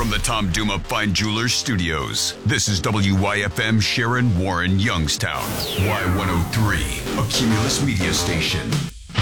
from the Tom Duma Fine Jewelers Studios, this is WYFM Sharon Warren Youngstown, Y103, a Cumulus media station.